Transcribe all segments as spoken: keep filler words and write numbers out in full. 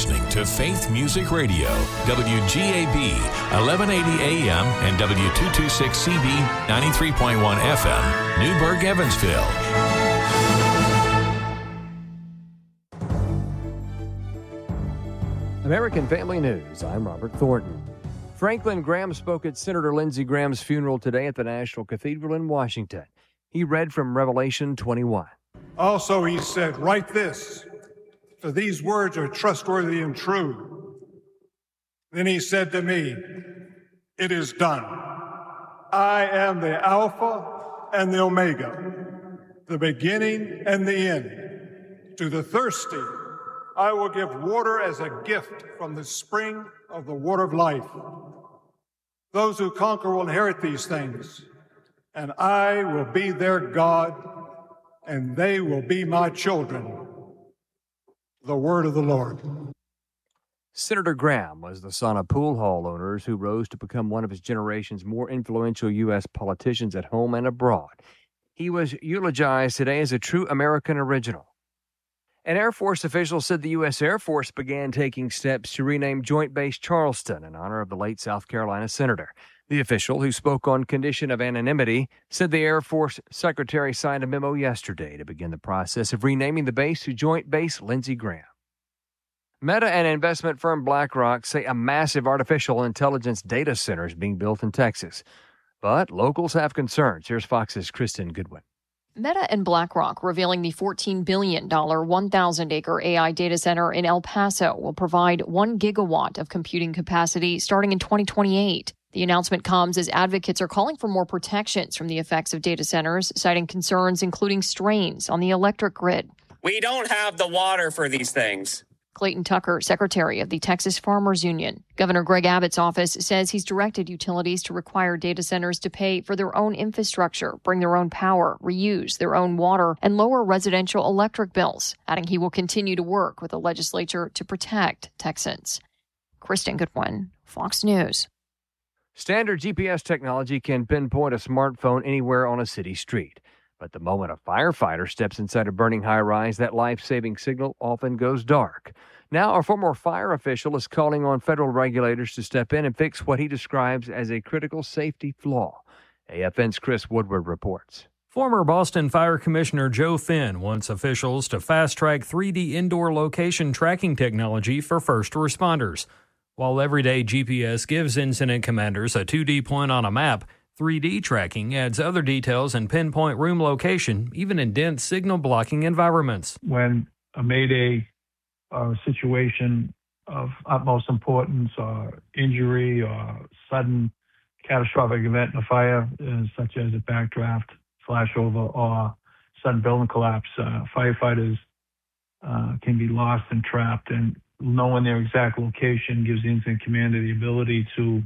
listening to Faith Music Radio, W G A B, eleven eighty A M and W two twenty-six C B, ninety-three point one F M, Newburgh, Evansville. American Family News, I'm Robert Thornton. Franklin Graham spoke at Senator Lindsey Graham's funeral today at the National Cathedral in Washington. He read from Revelation twenty-one. Also, he said, "Write this, for these words are trustworthy and true." Then he said to me, "It is done. I am the Alpha and the Omega, the beginning and the end. To the thirsty, I will give water as a gift from the spring of the water of life. Those who conquer will inherit these things, and I will be their God, and they will be my children." The word of the Lord. Senator Graham was the son of pool hall owners who rose to become one of his generation's more influential U S politicians at home and abroad. He was eulogized today as a true American original. An Air Force official said the U S Air Force began taking steps to rename Joint Base Charleston in honor of the late South Carolina senator. The official, who spoke on condition of anonymity, said the Air Force Secretary signed a memo yesterday to begin the process of renaming the base to Joint Base Lindsey Graham. Meta and investment firm BlackRock say a massive artificial intelligence data center is being built in Texas. But locals have concerns. Here's Fox's Kristen Goodwin. Meta and BlackRock revealing the fourteen billion dollars one thousand acre A I data center in El Paso will provide one gigawatt of computing capacity starting in twenty twenty-eight. The announcement comes as advocates are calling for more protections from the effects of data centers, citing concerns including strains on the electric grid. We don't have the water for these things. Clayton Tucker, secretary of the Texas Farmers Union. Governor Greg Abbott's office says he's directed utilities to require data centers to pay for their own infrastructure, bring their own power, reuse their own water, and lower residential electric bills, adding he will continue to work with the legislature to protect Texans. Kristen Goodwin, Fox News. Standard G P S technology can pinpoint a smartphone anywhere on a city street. But the moment a firefighter steps inside a burning high-rise, that life-saving signal often goes dark. Now, a former fire official is calling on federal regulators to step in and fix what he describes as a critical safety flaw. A F N's Chris Woodward reports. Former Boston Fire Commissioner Joe Finn wants officials to fast-track three D indoor location tracking technology for first responders. While everyday G P S gives incident commanders a two D point on a map, three D tracking adds other details and pinpoint room location, even in dense signal-blocking environments. When a mayday or a situation of utmost importance or injury or sudden catastrophic event in a fire, uh, such as a backdraft, flashover, or sudden building collapse, uh, firefighters uh, can be lost and trapped, and knowing their exact location gives the incident commander the ability to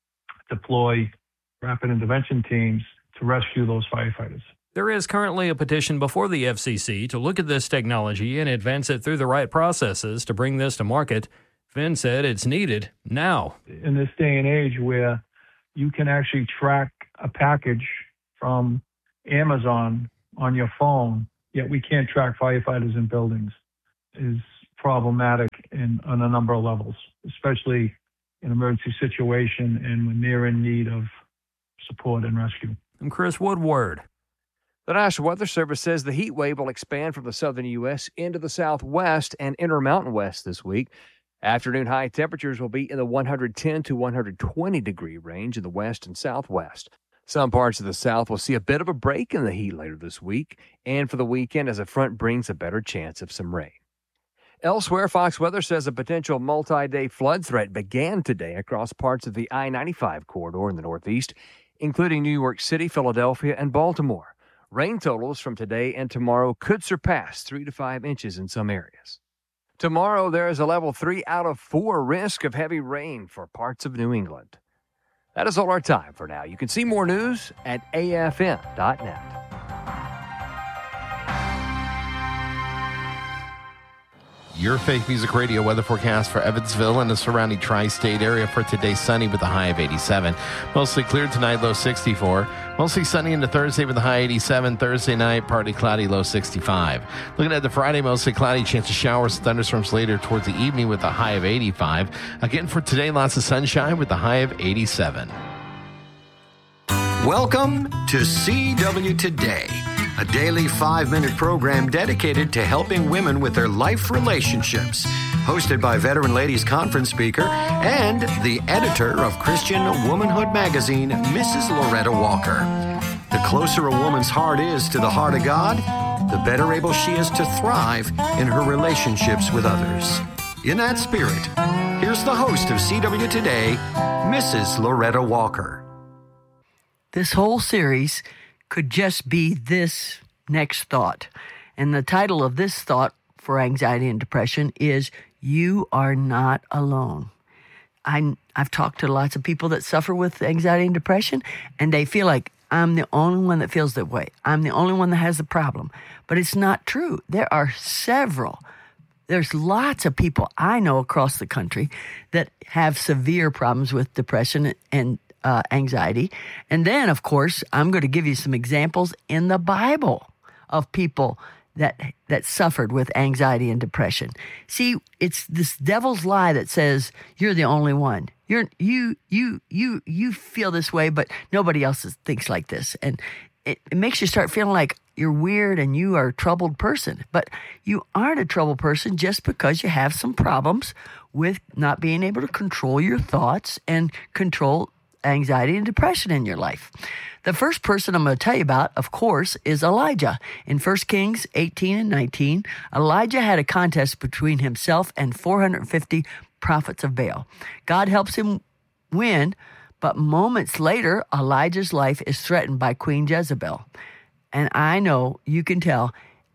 deploy rapid intervention teams to rescue those firefighters. There is currently a petition before the F C C to look at this technology and advance it through the right processes to bring this to market. Finn said it's needed now. In this day and age where you can actually track a package from Amazon on your phone, yet we can't track firefighters in buildings, is problematic in, on a number of levels, especially in an emergency situation and when they're in need of support and rescue. I'm Chris Woodward. The National Weather Service says the heat wave will expand from the southern U S into the southwest and intermountain west this week. Afternoon high temperatures will be in the one hundred ten to one hundred twenty degree range in the west and southwest. Some parts of the south will see a bit of a break in the heat later this week and for the weekend as a front brings a better chance of some rain. Elsewhere, Fox Weather says a potential multi-day flood threat began today across parts of the I ninety-five corridor in the Northeast, including New York City, Philadelphia, and Baltimore. Rain totals from today and tomorrow could surpass three to five inches in some areas. Tomorrow, there is a level three out of four risk of heavy rain for parts of New England. That is all our time for now. You can see more news at A F M dot net. Your Faith Music Radio weather forecast for Evansville and the surrounding tri-state area for today: sunny with a high of eighty-seven. Mostly clear tonight, low sixty-four. Mostly sunny into Thursday with a high eighty-seven. Thursday night, partly cloudy, low sixty-five. Looking at the Friday, mostly cloudy, chance of showers and thunderstorms later towards the evening with a high of eighty-five. Again, for today, lots of sunshine with a high of eighty-seven. Welcome to C W Today, a daily five-minute program dedicated to helping women with their life relationships. Hosted by Veteran Ladies Conference speaker and the editor of Christian Womanhood magazine, Missus Loretta Walker. The closer a woman's heart is to the heart of God, the better able she is to thrive in her relationships with others. In that spirit, here's the host of C W Today, Missus Loretta Walker. This whole series could just be this next thought. And the title of this thought for anxiety and depression is, You Are Not Alone. I, I've talked to lots of people that suffer with anxiety and depression, and they feel like, I'm the only one that feels that way. I'm the only one that has the problem. But it's not true. There are several. There's lots of people I know across the country that have severe problems with depression and Uh, anxiety. And then, of course, I'm going to give you some examples in the Bible of people that that suffered with anxiety and depression. See, it's this devil's lie that says you're the only one. You're you you you you feel this way, but nobody else is, thinks like this, and it, it makes you start feeling like you're weird and you are a troubled person. But you aren't a troubled person just because you have some problems with not being able to control your thoughts and control anxiety and depression in your life. The first person I'm going to tell you about, of course, is Elijah. In First Kings eighteen and nineteen, Elijah had a contest between himself and four hundred fifty prophets of Baal. God helps him win, but moments later, Elijah's life is threatened by Queen Jezebel. And I know you can tell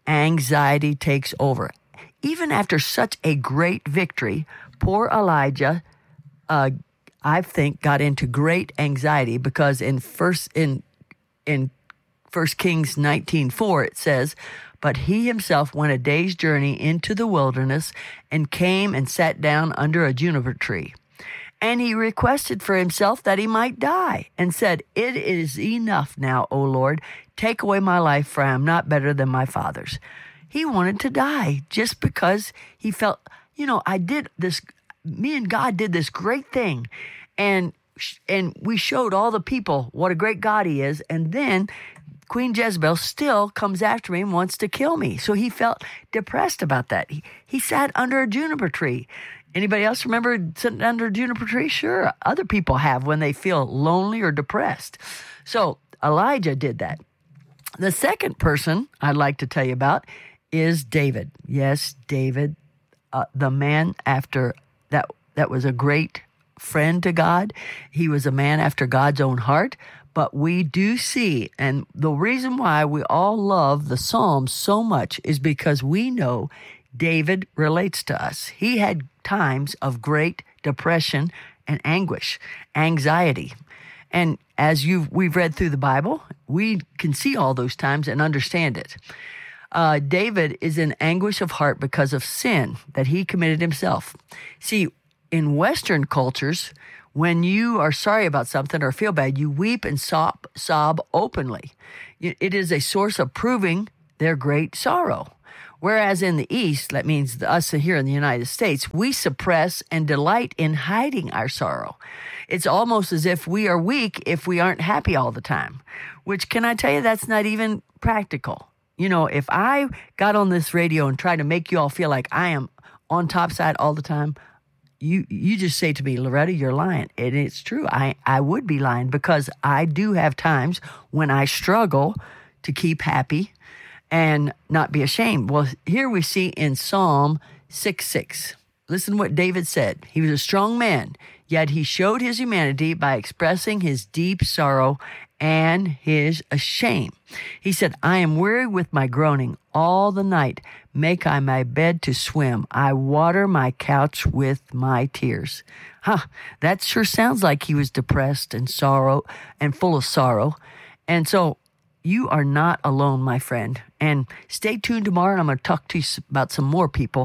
anxiety takes over. Even after such a great victory, poor Elijah uh, I think got into great anxiety because in first in in First Kings nineteen four it says, but he himself went a day's journey into the wilderness and came and sat down under a juniper tree. And he requested for himself that he might die and said, it is enough now, O Lord, take away my life, for I am not better than my fathers. He wanted to die just because he felt, you know, I did this, me and God did this great thing. And and we showed all the people what a great God he is. And then Queen Jezebel still comes after me and wants to kill me. So he felt depressed about that. He, he sat under a juniper tree. Anybody else remember sitting under a juniper tree? Sure. Other people have when they feel lonely or depressed. So Elijah did that. The second person I'd like to tell you about is David. Yes, David, uh, the man after that, that was a great friend to God. He was a man after God's own heart. But we do see, and the reason why we all love the Psalms so much is because we know David relates to us. He had times of great depression and anguish, anxiety. And as you've, we've read through the Bible, we can see all those times and understand it. Uh, David is in anguish of heart because of sin that he committed himself. See, in Western cultures, when you are sorry about something or feel bad, you weep and sob, sob openly. It is a source of proving their great sorrow. Whereas in the East, that means us here in the United States, we suppress and delight in hiding our sorrow. It's almost as if we are weak if we aren't happy all the time, which, can I tell you, that's not even practical. You know, if I got on this radio and tried to make you all feel like I am on top side all the time, You you just say to me, Loretta, you're lying. And it's true. I, I would be lying because I do have times when I struggle to keep happy and not be ashamed. Well, here we see in Psalm six six. Listen to what David said. He was a strong man, yet he showed his humanity by expressing his deep sorrow and his shame. He said, I am weary with my groaning all the night. Make I my bed to swim. I water my couch with my tears. Huh, that sure sounds like he was depressed and sorrow and full of sorrow. And so you are not alone, my friend. And stay tuned tomorrow, and I'm going to talk to you about some more people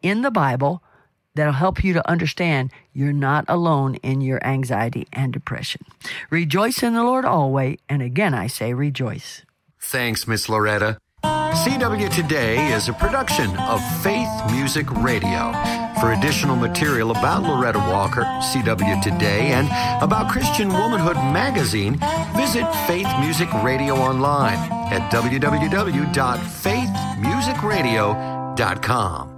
in the Bible that'll help you to understand you're not alone in your anxiety and depression. Rejoice in the Lord always, and again I say rejoice. Thanks, Miss Loretta. C W Today is a production of Faith Music Radio. For additional material about Loretta Walker, C W Today, and about Christian Womanhood Magazine, visit Faith Music Radio online at w w w dot faith music radio dot com.